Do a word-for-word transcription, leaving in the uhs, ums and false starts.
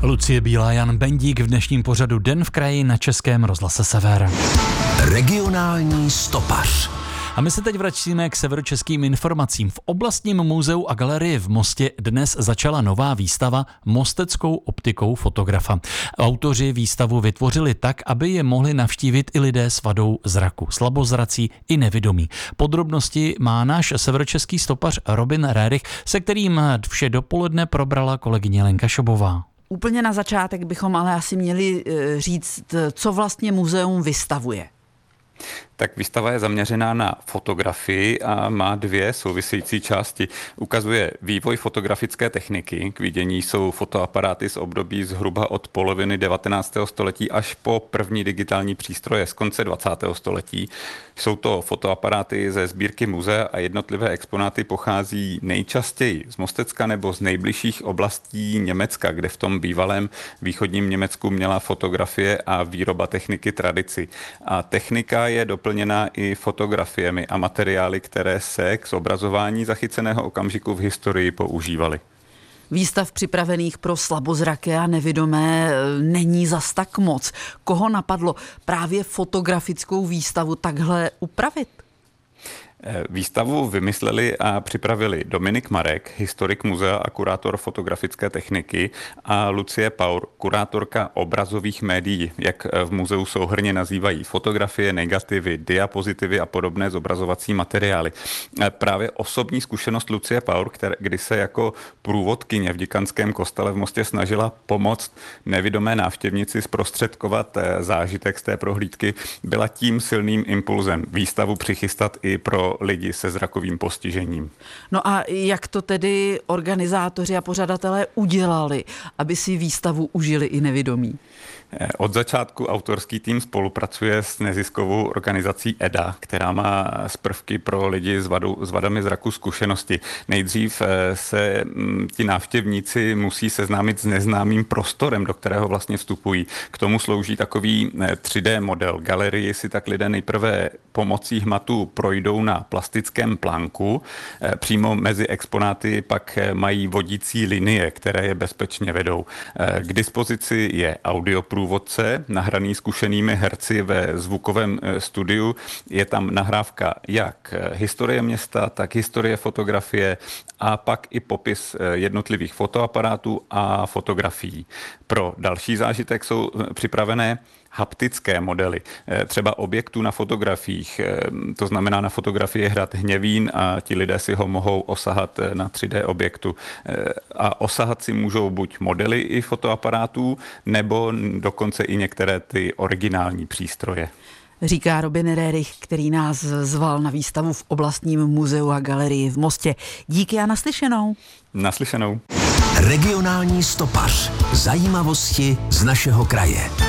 Lucie Bílá, Jan Bendík v dnešním pořadu Den v kraji na Českém rozhlase Sever. Regionální stopař. A my se teď vracíme k severočeským informacím. V oblastním muzeu a galerii v Mostě dnes začala nová výstava Mosteckou optikou fotografa. Autoři výstavu vytvořili tak, aby je mohli navštívit i lidé s vadou zraku, slabozrací i nevidomí. Podrobnosti má náš severočeský stopař Robin Rérich, se kterým vše dopoledne probrala kolegyně Lenka Šobová. Úplně na začátek bychom ale asi měli říct, co vlastně muzeum vystavuje. Tak výstava je zaměřená na fotografii a má dvě související části. Ukazuje vývoj fotografické techniky. K vidění jsou fotoaparáty z období zhruba od poloviny devatenáctého století až po první digitální přístroje z konce dvacátého století. Jsou to fotoaparáty ze sbírky muzea a jednotlivé exponáty pochází nejčastěji z Mostecka nebo z nejbližších oblastí Německa, kde v tom bývalém východním Německu měla fotografie a výroba techniky tradici. A technika je doplněná i fotografiemi a materiály, které se k zobrazování zachyceného okamžiku v historii používaly. Výstav připravených pro slabozraké a nevidomé není zas tak moc. Koho napadlo právě fotografickou výstavu takhle upravit? Výstavu vymysleli a připravili Dominik Marek, historik muzea a kurátor fotografické techniky, a Lucie Paur, kurátorka obrazových médií, jak v muzeu souhrnně nazývají fotografie, negativy, diapozitivy a podobné zobrazovací materiály. Právě osobní zkušenost Lucie Paur, které, kdy se jako průvodkyně v Děkanském kostele v Mostě snažila pomoct nevidomé návštěvnici zprostředkovat zážitek z té prohlídky, byla tím silným impulzem výstavu přichystat i pro lidi se zrakovým postižením. No a jak to tedy organizátoři a pořadatelé udělali, aby si výstavu užili i nevidomí? Od začátku autorský tým spolupracuje s neziskovou organizací E D A, která má z prvky pro lidi s, vadou, s vadami zraku zkušenosti. Nejdřív se ti návštěvníci musí seznámit s neznámým prostorem, do kterého vlastně vstupují. K tomu slouží takový tři dé model. Galerii si tak lidé nejprve pomocí hmatu projdou na plastickém plánku. Přímo mezi exponáty pak mají vodící linie, které je bezpečně vedou. K dispozici je audioprůvodce, nahraný zkušenými herci ve zvukovém studiu. Je tam nahrávka jak historie města, tak historie fotografie a pak i popis jednotlivých fotoaparátů a fotografií. Pro další zážitek jsou připravené haptické modely, třeba objektů na fotografiích, to znamená na fotografii hrad Hněvín a ti lidé si ho mohou osahat na tři dé objektu. A osahat si můžou buď modely i fotoaparátů, nebo dokonce i některé ty originální přístroje. Říká Robin Rérich, který nás zval na výstavu v oblastním muzeu a galerii v Mostě. Díky a naslyšenou. Naslyšenou. Regionální stopař. Zajímavosti z našeho kraje.